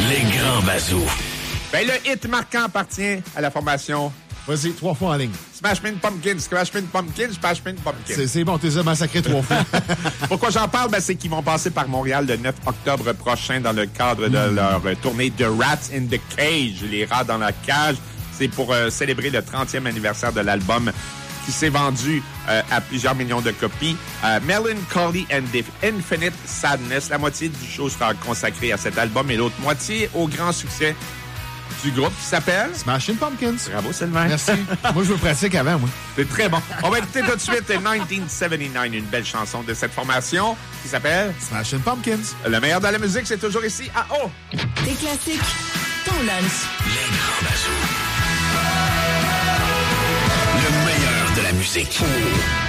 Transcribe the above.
Les grands bazous. Ben, le hit marquant appartient à la formation... Vas-y, 3 fois en ligne. Smashing Pumpkins, Smashing Pumpkins, Smashing Pumpkins. C'est bon, t'es massacré 3 fois. Pourquoi j'en parle? Ben, c'est qu'ils vont passer par Montréal le 9 octobre prochain dans le cadre de leur tournée de Rats in the Cage, les rats dans la cage. C'est pour célébrer le 30e anniversaire de l'album qui s'est vendu à plusieurs millions de copies. Melancholy and the Infinite Sadness, la moitié du show sera consacrée à cet album et l'autre moitié au grand succès du groupe qui s'appelle... Smashing Pumpkins. Bravo, Sylvain. Merci. Moi, je me pratique avant, moi. C'est très bon. On va écouter tout de suite 1979, une belle chanson de cette formation qui s'appelle... Smashing Pumpkins. Le meilleur de la musique, c'est toujours ici à O. Des classiques, ton lunch. Les grands bazous. Le meilleur de la musique.